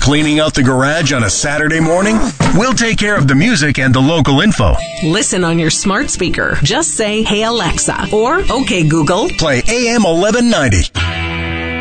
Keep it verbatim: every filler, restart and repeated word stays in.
Cleaning out the garage on a Saturday morning? We'll take care of the music and the local info. Listen on your smart speaker. Just say, "Hey Alexa," or "Okay Google, play A M eleven ninety.